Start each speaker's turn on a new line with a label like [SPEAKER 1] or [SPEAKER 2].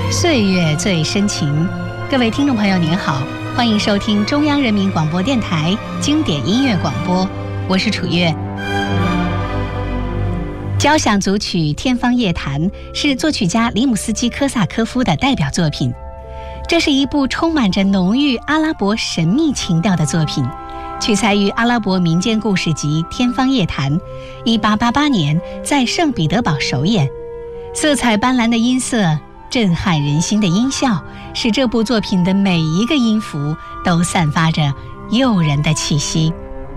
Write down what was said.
[SPEAKER 1] 岁月最深情，各位听众朋友您好，欢迎收听中央人民广播电台经典音乐广播，我是楚月。交响组曲《天方夜谭》是作曲家里姆斯基科萨科夫的代表作品，这是一部充满着浓郁阿拉伯神秘情调的作品，取材于阿拉伯民间故事集《天方夜谭》，1888年在圣彼得堡首演。色彩斑斓的音色，震撼人心的音效，使这部作品的每一个音符都散发着诱人的气息。